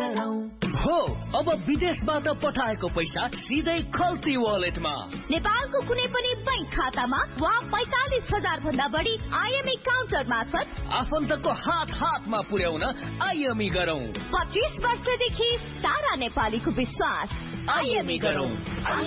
हो अब विदेशबाट पठाएको पैसा सिधै खल्ती वालेटमा, नेपालको कुनै पनि बैंक खातामा वा 45,000 भन्दा बढी आईएमई काउन्टर मार्फत आफन्तको हातमा पुर्याउन आईएमई गरौँ। 25 वर्षदेखि सारा नेपालीको विश्वास, आईएमई गरौँ।